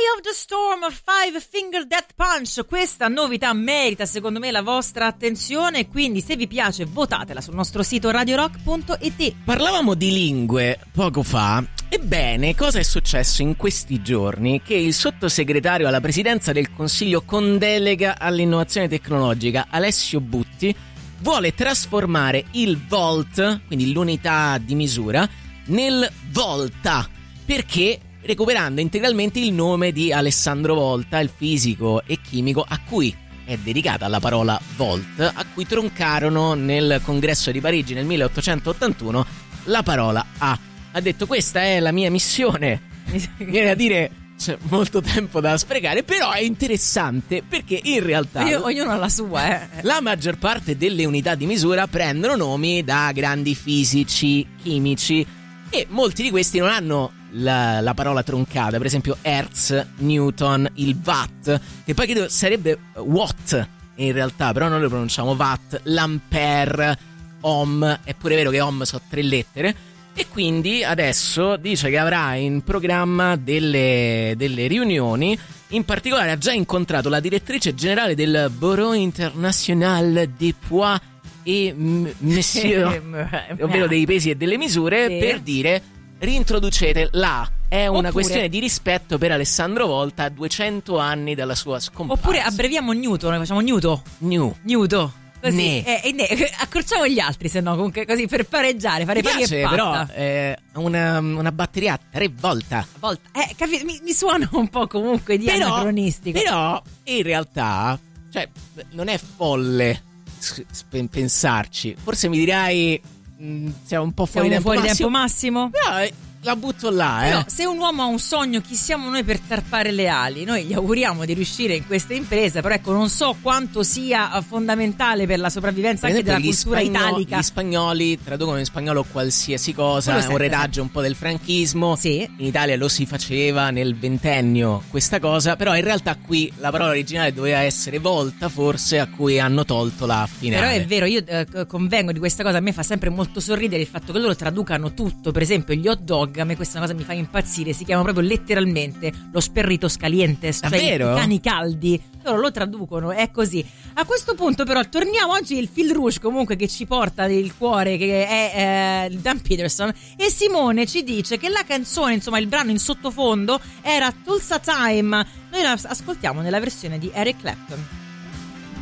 of the Storm, Five Finger Death Punch. Questa novità merita secondo me la vostra attenzione, quindi se vi piace votatela sul nostro sito radiorock.it. Parlavamo di lingue poco fa. Ebbene, cosa è successo in questi giorni? Che il sottosegretario alla presidenza del Consiglio con delega all'innovazione tecnologica, Alessio Butti, vuole trasformare il volt, quindi l'unità di misura, nel volta, perché recuperando integralmente il nome di Alessandro Volta, il fisico e chimico a cui è dedicata la parola volt, a cui troncarono nel congresso di Parigi nel 1881 la parola A. Ha detto: questa è la mia missione. Viene a dire c'è molto tempo da sprecare, però è interessante perché in realtà ognuno ha la sua, La maggior parte delle unità di misura prendono nomi da grandi fisici, chimici, e molti di questi non hanno la parola troncata. Per esempio Hertz, Newton, il watt, che poi credo sarebbe watt in realtà, però noi lo pronunciamo watt, l'ampere, ohm. È pure vero che ohm sono 3 lettere. E quindi adesso dice che avrà in programma delle riunioni. In particolare ha già incontrato la direttrice generale del Bureau International des Poids et Mesures, ovvero dei pesi e delle misure, sì, per dire: rintroducete l'A. È una questione di rispetto per Alessandro Volta a 200 anni dalla sua scomparsa. Oppure abbreviamo Newton, noi facciamo Newton. Così accorciamo gli altri, se no, comunque, così per pareggiare, fare pari e patta. Però una batteria 3 volta. Mi suona un po' comunque di anacronistico. Però in realtà, cioè, non è folle pensarci. Forse mi dirai siamo un po' fuori tempo massimo. Però la butto là, Però, se un uomo ha un sogno, chi siamo noi per tarpare le ali? Noi gli auguriamo di riuscire in questa impresa, però ecco, non so quanto sia fondamentale per la sopravvivenza anche della cultura italica. Gli spagnoli traducono in spagnolo qualsiasi cosa, è un retaggio un po' del franchismo. Sì. In Italia lo si faceva nel ventennio questa cosa, però in realtà qui la parola originale doveva essere volta, forse, a cui hanno tolto la finale. Però è vero, io convengo di questa cosa, a me fa sempre molto sorridere il fatto che loro traducano tutto. Per esempio gli hot dog, a me questa è una cosa mi fa impazzire, si chiama proprio letteralmente los perritos calientes, cioè i cani caldi. Loro lo traducono, è così. A questo punto però torniamo oggi il fil rouge comunque che ci porta il cuore, che è Dan Peterson, e Simone ci dice che la canzone, insomma il brano in sottofondo, era Tulsa Time. Noi la ascoltiamo nella versione di Eric Clapton.